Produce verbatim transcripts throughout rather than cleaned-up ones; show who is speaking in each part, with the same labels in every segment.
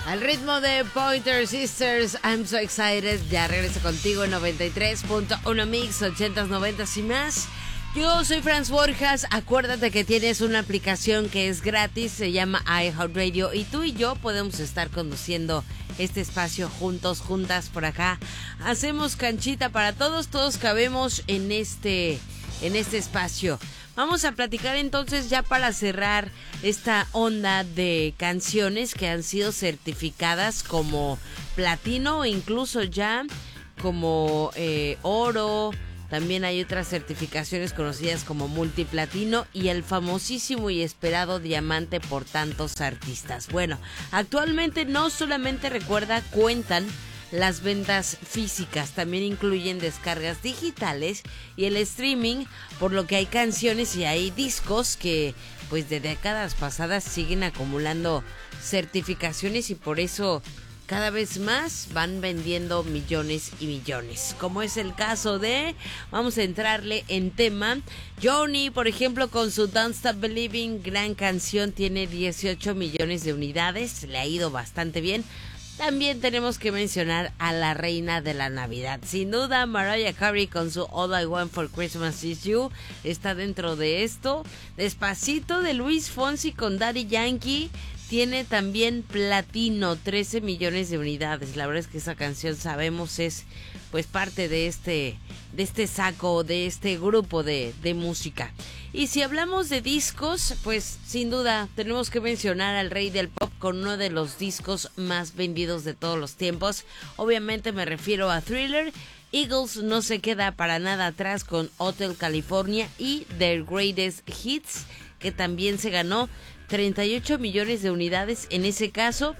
Speaker 1: Al ritmo de Pointer Sisters, I'm so excited. Ya regreso contigo en noventa y tres punto uno Mix, ochentas, noventas y más. Yo soy Franz Borjas. Acuérdate que tienes una aplicación que es gratis, se llama iHeartRadio, y tú y yo podemos estar conduciendo este espacio juntos, juntas por acá. Hacemos canchita para todos, todos cabemos en este, en este espacio. Vamos a platicar entonces ya para cerrar esta onda de canciones que han sido certificadas como platino o incluso ya como eh, oro. También hay otras certificaciones conocidas como multiplatino y el famosísimo y esperado diamante por tantos artistas. Bueno, actualmente no solamente recuerda cuentan las ventas físicas, también incluyen descargas digitales y el streaming, por lo que hay canciones y hay discos que pues de décadas pasadas siguen acumulando certificaciones y por eso cada vez más van vendiendo millones y millones, como es el caso de, vamos a entrarle en tema, Journey, por ejemplo, con su Don't Stop Believing, gran canción, tiene dieciocho millones de unidades, le ha ido bastante bien. También tenemos que mencionar a la reina de la Navidad. Sin duda, Mariah Carey con su All I Want for Christmas Is You está dentro de esto. Despacito de Luis Fonsi con Daddy Yankee tiene también platino, trece millones de unidades. La verdad es que esa canción, sabemos, es pues parte de este, de este saco, de este grupo de, de música. Y si hablamos de discos, pues sin duda tenemos que mencionar al rey del pop con uno de los discos más vendidos de todos los tiempos. Obviamente me refiero a Thriller. Eagles no se queda para nada atrás con Hotel California y Their Greatest Hits, que también se ganó treinta y ocho millones de unidades en ese caso,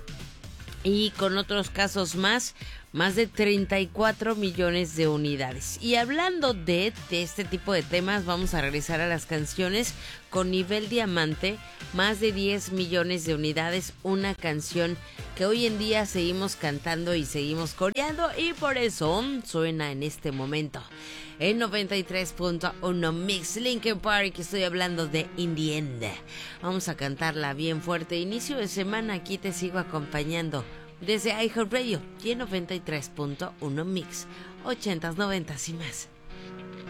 Speaker 1: y con otros casos más, más de treinta y cuatro millones de unidades. Y hablando de, de este tipo de temas, vamos a regresar a las canciones con nivel diamante, más de diez millones de unidades, una canción que hoy en día seguimos cantando y seguimos coreando, y por eso suena en este momento en noventa y tres punto uno Mix, Linkin Park. Estoy hablando de In the End. Vamos a cantarla bien fuerte. Inicio de semana, aquí te sigo acompañando desde iHeartRadio y en noventa y tres punto uno Mix, ochentas, noventas y más.